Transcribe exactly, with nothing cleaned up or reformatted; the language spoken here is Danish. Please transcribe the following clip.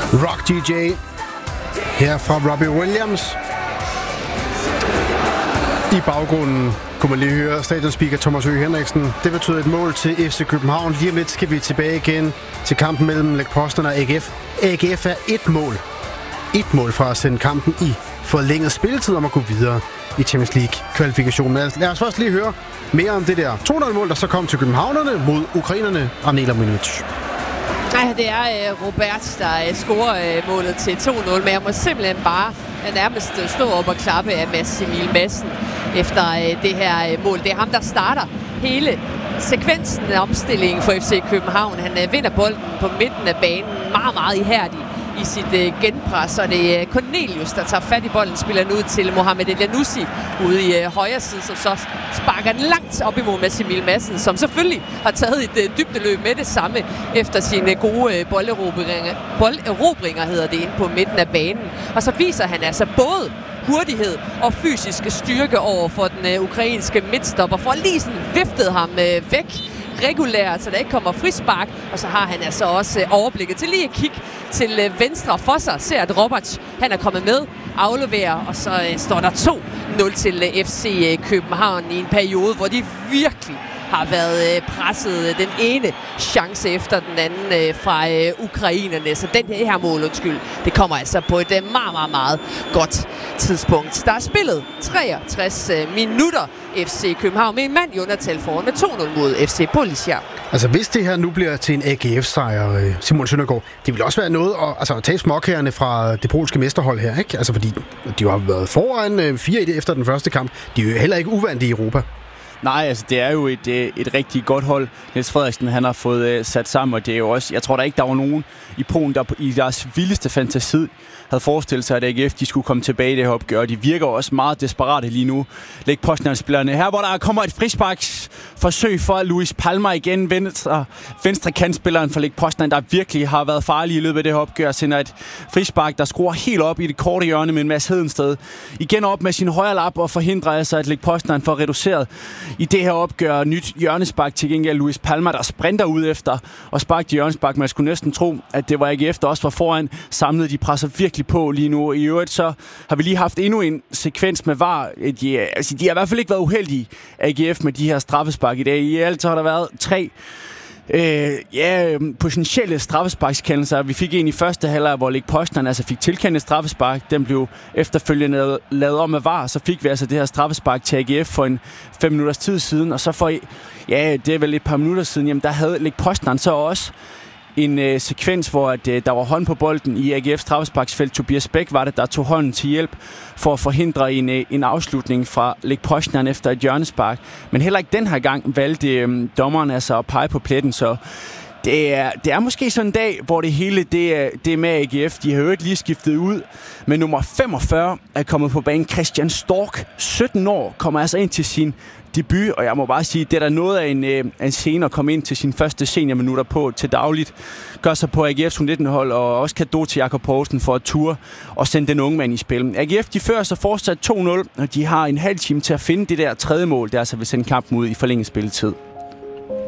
Rock D J her fra Robbie Williams. I baggrunden kunne man lige høre stadionspeaker Thomas Høgh Henriksen. Det betyder et mål til F C København. Lige om lidt skal vi tilbage igen til kampen mellem Lech Poznan og A G F. A G F er et mål. Et mål fra at sende kampen i forlænget spilletid om at gå videre i Champions League-kvalifikationen. Lad os først lige høre mere om det der to nul-mål, der så kom til københavnerne mod ukrainerne. Arnela Minovic. Nej, det er uh, Robert, der uh, scorer uh, målet til to nul, men jeg må simpelthen bare uh, nærmest uh, stå op og klappe af Mads Emil Madsen efter uh, det her uh, mål. Det er ham, der starter hele sekvensen af omstillingen for F C København. Han uh, vinder bolden på midten af banen meget, meget ihærdigt i sit uh, genpres, og det er uh, Cornelius, der tager fat i bolden, spiller den ud til Mohamed Elyounoussi ude i uh, højre side, som så sparker den langt op imod Mads Emil Madsen, som selvfølgelig har taget et uh, dybdeløb med det samme efter sine gode uh, bolderobringer, bolderobringer hedder det, inde på midten af banen. Og så viser han altså både hurtighed og fysiske styrke over for den uh, ukrainske midtstopper, for lige sådan viftet ham uh, væk regulært, så der ikke kommer frispark, og så har han altså også overblikket til lige at kigge til venstre for sig, ser at Robert, han er kommet med, afleverer, og så uh, står der to nul til uh, F C København i en periode, hvor de virkelig har været uh, presset den ene chance efter den anden uh, fra uh, ukrainerne. Så den her mål, undskyld, det kommer altså på et uh, meget, meget, meget godt tidspunkt. Der er spillet treogtres uh, minutter. F C København med en mand i undertal foran med to nul mod F C Polisia. Altså hvis det her nu bliver til en A G F-sejr, Simon Søndergaard, det vil også være noget at, altså, at tage småkagerne fra det polske mesterhold her, ikke? Altså fordi de har været foran fire et efter den første kamp. De er jo heller ikke uvante i Europa. Nej, altså det er jo et, et rigtig godt hold, Niels Frederiksen han har fået uh, sat sammen, og det er jo også, jeg tror der ikke, der var nogen i Polen, der i deres vildeste fantasi havde forestillet sig, at A G F de skulle komme tilbage i det her opgør, og de virker også meget desperate lige nu. Lech Poznan-spillerne her, hvor der kommer et frisparksforsøg for Luis Palma igen, venstre, venstre kantspilleren for Lech Poznan, der virkelig har været farlig i løbet af det her opgør, sender et frispark, der skruer helt op i det korte hjørne med en Mads Hedensted. Igen op med sin højre lap og forhindrer altså, at Lech Poznan får reduceret i det her opgør. Nyt hjørnespark til gengæld Luis Palma, der sprinter ud efter og sparker til hjørnespark. Man skulle næsten tro, at det var A G F, der også var foran. Samlet, de presser virkelig på lige nu. I øvrigt så har vi lige haft endnu en sekvens med V A R. De, altså, de har i hvert fald ikke været uheldige, A G F, med de her straffespark i dag. I alt så har der været tre Øh, ja, potentielle straffesparkskendelser. Vi fik en i første halvleg, hvor Lech Poznan altså fik tilkendt straffespark. Den blev efterfølgende lavet om med V A R. Så fik vi altså det her straffespark til A G F for en fem minutters tid siden. Og så for, ja, det er vel et par minutter siden, jamen der havde Lech Poznan så også en øh, sekvens, hvor at, øh, der var hånd på bolden i A G F straffesparksfelt. Tobias Bæk var det, der tog hånden til hjælp for at forhindre en, øh, en afslutning fra Lech Poznan efter et hjørnespark. Men heller ikke den her gang valgte øh, dommeren altså at pege på pletten, så det er, det er måske sådan en dag, hvor det hele det er, det er med A G F. De har jo ikke lige skiftet ud, men nummer femogfyrre er kommet på banen. Christian Stork, sytten år, kommer altså ind til sin debut, og jeg må bare sige, det er der noget af en, øh, en scene at komme ind til sine første seniorminutter på til dagligt. Gør sig på A G F's U nitten-hold, og også cadeau til Jakob Poulsen for at ture og sende den unge mand i spil. A G F, de fører sig fortsat to nul, og de har en halv time til at finde det der tredje mål, der altså vil sende kampen ud i forlænget spilletid.